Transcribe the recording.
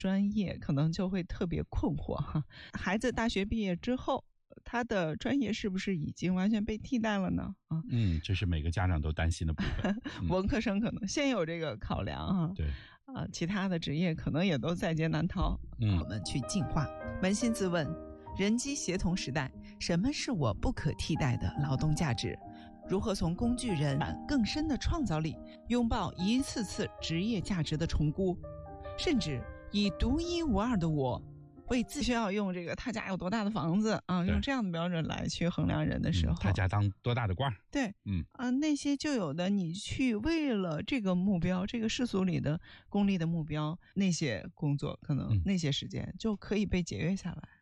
专业可能就会特别困惑哈。孩子大学毕业之后，他的专业是不是已经完全被替代了呢？ 这是每个家长都担心的部分。 文科生可能先有这个考量啊， 对， 其他的职业可能也都在劫难逃。我们去进化，扪心自问，人机协同时代，什么是我不可替代的劳动价值？如何从工具人更深的创造力，拥抱一次次职业价值的重估，甚至以独一无二的我为自需要用这个他家有多大的房子啊，用这样的标准来去衡量人的时候， 他家当多大的官？ 对，那些旧有的你去为了这个目标，这个世俗里的功利的目标，那些工作可能那些时间就可以被节约下来。